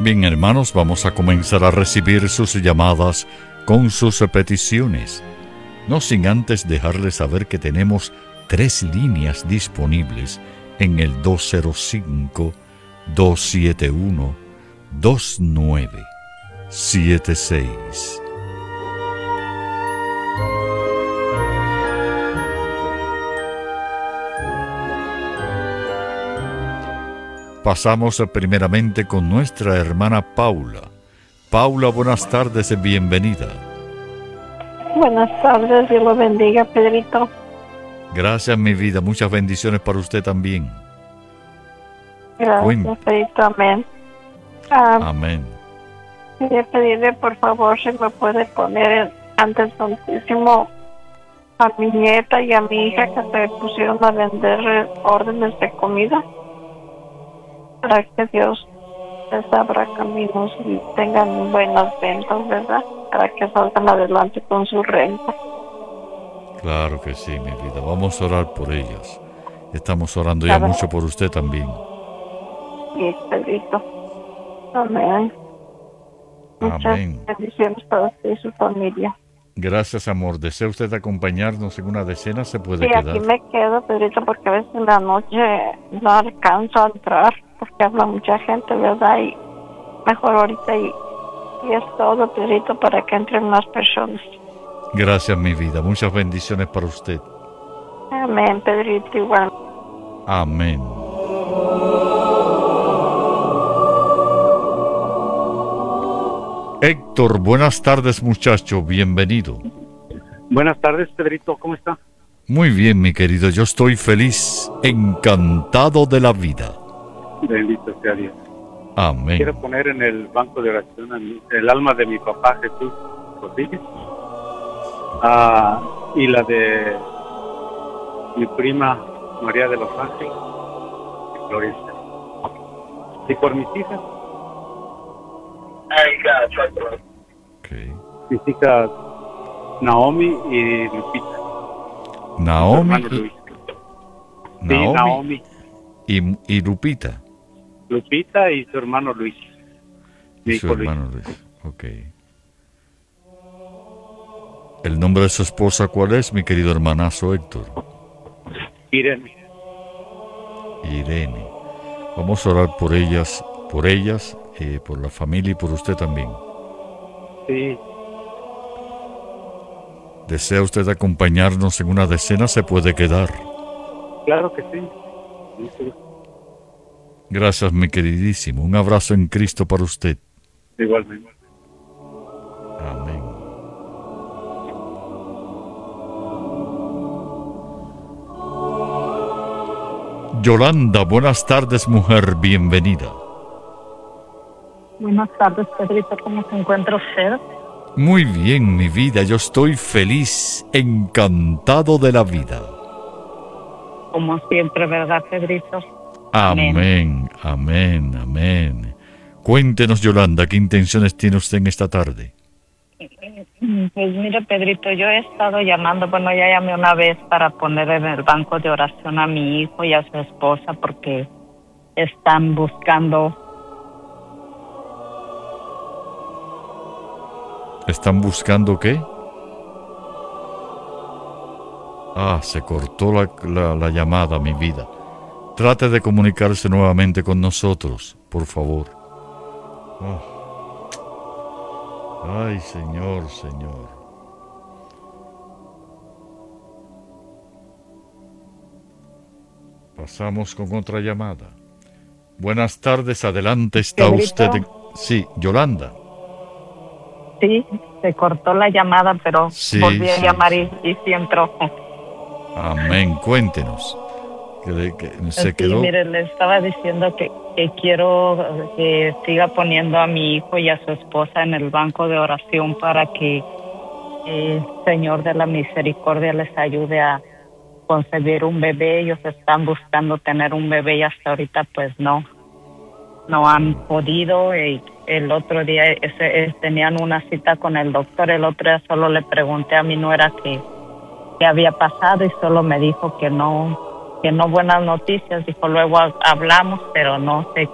Bien, hermanos, vamos a comenzar a recibir sus llamadas con sus peticiones. No sin antes dejarles saber que tenemos 3 líneas disponibles en el 205-271-2976. Pasamos primeramente con nuestra hermana Paula. Paula, buenas tardes, bienvenida. Buenas tardes, Dios lo bendiga, Pedrito. Gracias, mi vida. Muchas bendiciones para usted también. Gracias, Pedrito. Amén. Amén. Quería pedirle, por favor, si me puede poner ante el Santísimo a mi nieta y a mi hija que se pusieron a vender órdenes de comida, para que Dios les abra caminos y tengan buenas ventas, ¿verdad? Para que salgan adelante con su renta. Claro que sí, mi vida. Vamos a orar por ellas. Estamos orando ya mucho por usted también. Sí, Pedrito. Amén. Muchas bendiciones para usted y su familia. Gracias, amor. ¿Desea usted acompañarnos en una decena? ¿Se puede quedar? Sí, aquí me quedo, Pedrito, porque a veces en la noche no alcanzo a entrar, porque habla mucha gente, ¿verdad? Y mejor ahorita y es todo, Pedrito, para que entren más personas. Gracias, mi vida. Muchas bendiciones para usted. Amén, Pedrito, igual. Amén. Héctor, buenas tardes, muchacho. Bienvenido. Buenas tardes, Pedrito. ¿Cómo está? Muy bien, mi querido. Yo estoy feliz, encantado de la vida. Bendito sea Dios. Amén. Quiero poner en el banco de oración el alma de mi papá Jesús Rodríguez, y la de mi prima María de los Ángeles, Gloria. Y por mis hijas. Okay. Mis hijas Naomi y Lupita. Naomi y Lupita. Lupita y su hermano Luis. Y su hermano Luis. Ok. ¿El nombre de su esposa cuál es, mi querido hermanazo Héctor? Irene. Irene. Vamos a orar por ellas, por la familia y por usted también. Sí. ¿Desea usted acompañarnos en una decena? ¿Se puede quedar? Claro que sí. Gracias, mi queridísimo. Un abrazo en Cristo para usted. Igualmente. Amén. Yolanda, buenas tardes, mujer. Bienvenida. Buenas tardes, Pedrito. ¿Cómo se encuentra usted? Muy bien, mi vida. Yo estoy feliz, encantado de la vida. Como siempre, ¿verdad, Pedrito? Amén, amén, amén. Cuéntenos, Yolanda, ¿qué intenciones tiene usted en esta tarde? Pues mire, Pedrito, yo he estado llamando, ya llamé una vez para poner en el banco de oración a mi hijo y a su esposa porque están buscando. ¿Están buscando qué? Se cortó la llamada, mi vida. Trate de comunicarse nuevamente con nosotros, por favor. Ay, Señor. Pasamos con otra llamada. Buenas tardes, adelante está usted. Sí, Yolanda. Sí, se cortó la llamada, pero volví a llamar y sí entró. Amén, cuéntenos. Se quedó. Mire, le estaba diciendo que quiero que siga poniendo a mi hijo y a su esposa en el banco de oración para que el Señor de la Misericordia les ayude a concebir un bebé. Ellos están buscando tener un bebé y hasta ahorita pues no han podido. Y el otro día tenían una cita con el doctor. El otro día solo le pregunté a mi nuera qué había pasado y solo me dijo que no buenas noticias. Dijo, luego hablamos, pero no sé